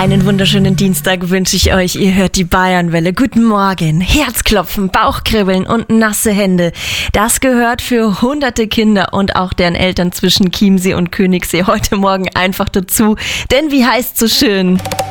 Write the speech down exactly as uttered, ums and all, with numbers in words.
Einen wunderschönen Dienstag wünsche ich euch. Ihr hört die Bayernwelle. Guten Morgen. Herzklopfen, Bauchkribbeln und nasse Hände. Das gehört für hunderte Kinder und auch deren Eltern zwischen Chiemsee und Königssee heute Morgen einfach dazu. Denn wie heißt so schön?